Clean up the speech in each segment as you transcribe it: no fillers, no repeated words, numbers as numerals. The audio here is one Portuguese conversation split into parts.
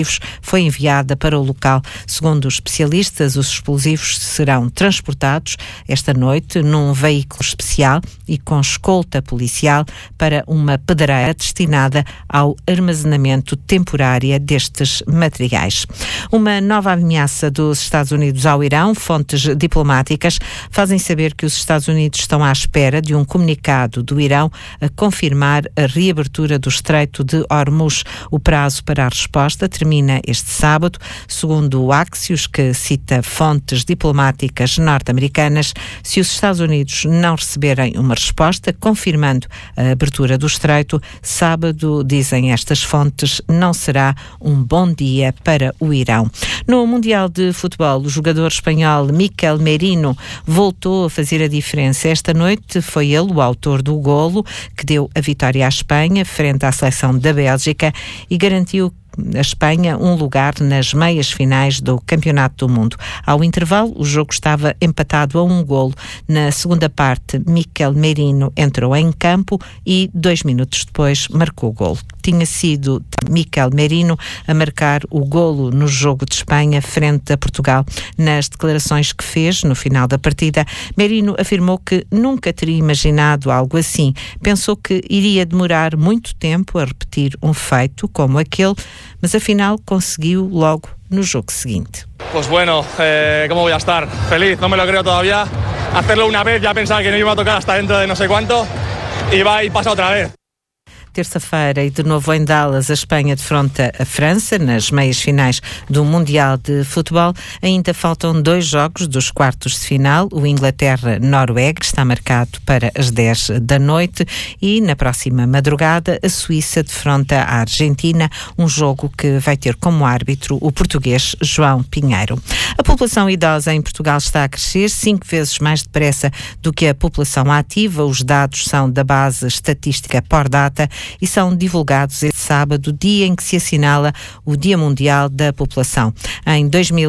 foi enviada para o local. Segundo os especialistas, os explosivos serão transportados esta noite num veículo especial e com escolta policial para uma pedreira destinada ao armazenamento temporário destes materiais. Uma nova ameaça dos Estados Unidos ao Irão. Fontes diplomáticas fazem saber que os Estados Unidos estão à espera de um comunicado do Irão a confirmar a reabertura do Estreito de Hormuz. O prazo para a resposta termina este sábado. Segundo o Axios, que cita fontes diplomáticas norte-americanas, se os Estados Unidos não receberem uma resposta confirmando a abertura do Estreito, sábado, dizem estas fontes, não será um bom dia para o Irão. No Mundial de Futebol, o jogador espanhol Mikel Merino voltou a fazer a diferença. Esta noite foi ele o autor do golo que deu a vitória à Espanha frente à seleção da Bélgica e garantiu a Espanha um lugar nas meias finais do Campeonato do Mundo. Ao intervalo, o jogo estava empatado a 1 golo. Na segunda parte, Mikel Merino entrou em campo e 2 minutos depois marcou o golo. Tinha sido Mikel Merino a marcar o golo no jogo de Espanha frente a Portugal. Nas declarações que fez no final da partida, Merino afirmou que nunca teria imaginado algo assim. Pensou que iria demorar muito tempo a repetir um feito como aquele, mas afinal conseguiu logo no jogo seguinte. Pues bueno, ¿cómo voy a estar? Feliz, no me lo creo todavía. Hacerlo una vez, ya pensaba que no iba a tocar hasta dentro de no sé cuánto, y va y pasa otra vez. Terça-feira e de novo em Dallas, a Espanha defronta a França nas meias finais do Mundial de Futebol. Ainda faltam 2 jogos dos quartos de final. O Inglaterra-Noruega está marcado para as 10 da noite e na próxima madrugada a Suíça defronta a Argentina, um jogo que vai ter como árbitro o português João Pinheiro. A população idosa em Portugal está a crescer 5 vezes mais depressa do que a população ativa. Os dados são da base estatística Pordata e são divulgados este sábado, dia em que se assinala o Dia Mundial da População. Em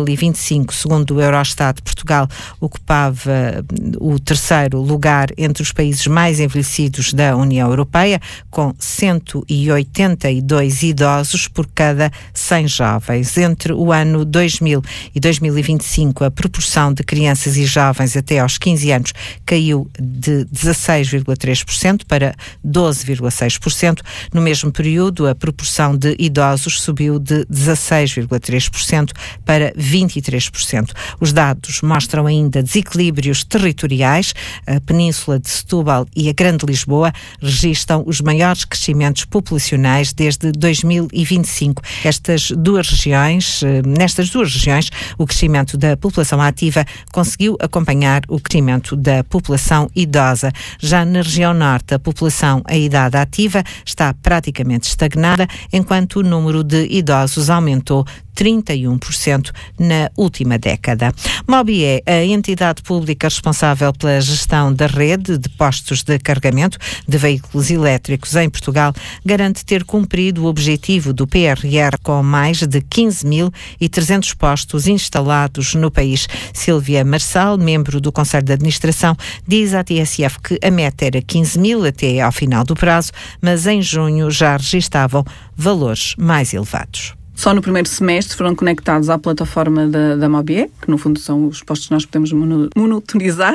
2025, segundo o Eurostat, Portugal ocupava o 3º lugar entre os países mais envelhecidos da União Europeia, com 182 idosos por cada 100 jovens. Entre o ano 2000 e 2025, a proporção de crianças e jovens até aos 15 anos caiu de 16,3% para 12,6%. No mesmo período, a proporção de idosos subiu de 16,3% para 23%. Os dados mostram ainda desequilíbrios territoriais. A Península de Setúbal e a Grande Lisboa registram os maiores crescimentos populacionais desde 2025. Nestas duas regiões, o crescimento da população ativa conseguiu acompanhar o crescimento da população idosa. Já na região norte, a população a idade ativa está praticamente estagnada, enquanto o número de idosos aumentou 31% na última década. Mobi é a entidade pública responsável pela gestão da rede de postos de carregamento de veículos elétricos em Portugal, garante ter cumprido o objetivo do PRR com mais de 15.300 postos instalados no país. Sílvia Marçal, membro do Conselho de Administração, diz à TSF que a meta era 15.000 até ao final do prazo, mas em junho já registavam valores mais elevados. Só no primeiro semestre foram conectados à plataforma da Mobi, que no fundo são os postos que nós podemos monitorizar,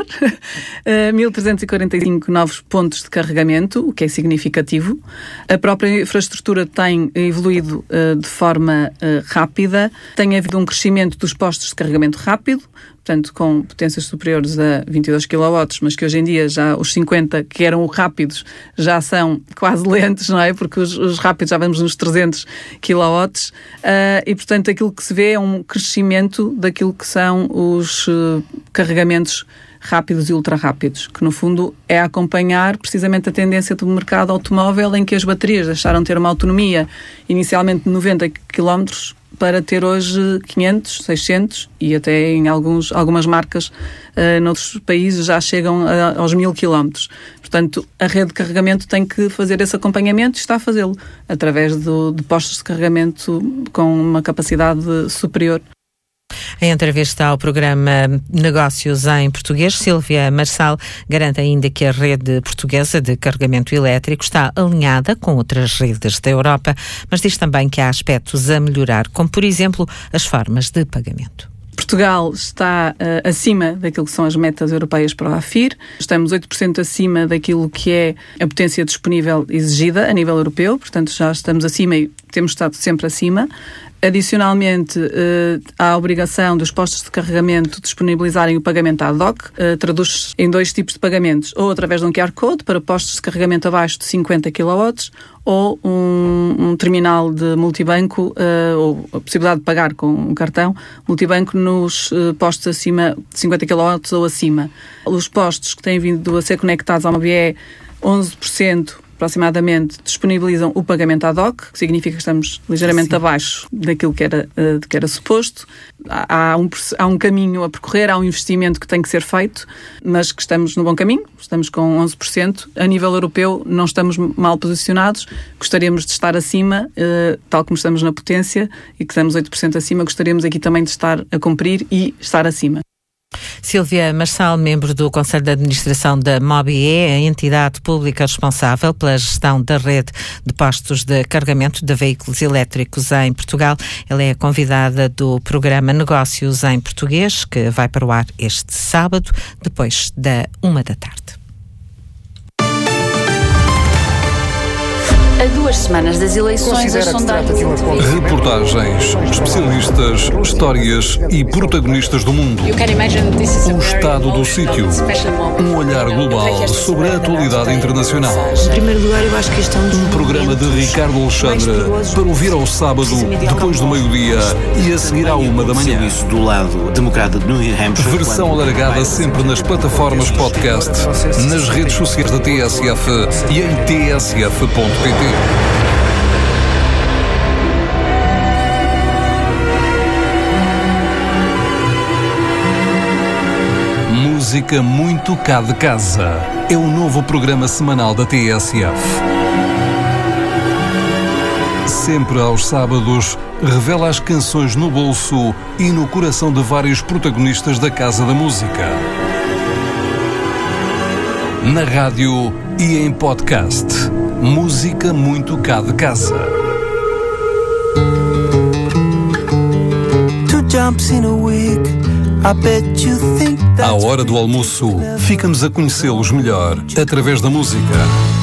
1.345 novos pontos de carregamento, o que é significativo. A própria infraestrutura tem evoluído de forma rápida, tem havido um crescimento dos postos de carregamento rápido, portanto com potências superiores a 22 kW, mas que hoje em dia já os 50 que eram rápidos já são quase lentos, não é? Porque os rápidos já vamos nos 300 kW e portanto aquilo que se vê é um crescimento daquilo que são os carregamentos rápidos e ultra-rápidos, que no fundo é acompanhar precisamente a tendência do mercado automóvel em que as baterias deixaram de ter uma autonomia inicialmente de 90 km para ter hoje 500, 600 e até em algumas marcas noutros países já chegam aos 1.000 km. Portanto, a rede de carregamento tem que fazer esse acompanhamento e está a fazê-lo através de postos de carregamento com uma capacidade superior. Em entrevista ao programa Negócios em Português, Sílvia Marçal garante ainda que a rede portuguesa de carregamento elétrico está alinhada com outras redes da Europa, mas diz também que há aspectos a melhorar, como, por exemplo, as formas de pagamento. Portugal está acima daquilo que são as metas europeias para o AFIR. Estamos 8% acima daquilo que é a potência disponível exigida a nível europeu, portanto já estamos acima e temos estado sempre acima. Adicionalmente, há a obrigação dos postos de carregamento disponibilizarem o pagamento ad hoc, traduz em 2 tipos de pagamentos, ou através de um QR Code para postos de carregamento abaixo de 50 kW, ou um terminal de multibanco, ou a possibilidade de pagar com um cartão multibanco nos postos acima de 50 kW ou acima. Os postos que têm vindo a ser conectados ao MOBIE, 11%, aproximadamente, disponibilizam o pagamento ad hoc, que significa que estamos ligeiramente abaixo daquilo que era suposto. Há um caminho a percorrer, há um investimento que tem que ser feito, mas que estamos no bom caminho, estamos com 11%. A nível europeu não estamos mal posicionados, gostaríamos de estar acima, tal como estamos na potência, e que estamos 8% acima, gostaríamos aqui também de estar a cumprir e estar acima. Sílvia Marçal, membro do Conselho de Administração da MOBIE, a entidade pública responsável pela gestão da rede de postos de carregamento de veículos elétricos em Portugal. Ela é a convidada do programa Negócios em Português, que vai para o ar este sábado, depois da 13h. A 2 semanas das eleições, as sondagens... Reportagens, especialistas, histórias e protagonistas do mundo. O estado do sítio. Um olhar global sobre a atualidade internacional. Em primeiro lugar, eu acho que este é um programa de Ricardo Alexandre para ouvir ao sábado, depois do meio-dia e a seguir à 1h. Do lado democrata de New Hampshire. Versão alargada sempre nas plataformas podcast, nas redes sociais da TSF e em tsf.pt. Música muito cá de casa. É o novo programa semanal da TSF. Sempre aos sábados, revela as canções no bolso e no coração de vários protagonistas da Casa da Música. Na rádio e em podcast. Música muito cá de casa. À hora do almoço, ficamos a conhecê-los melhor através da música.